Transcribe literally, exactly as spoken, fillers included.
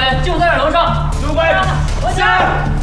人就在这楼上。 指挥官， 我下。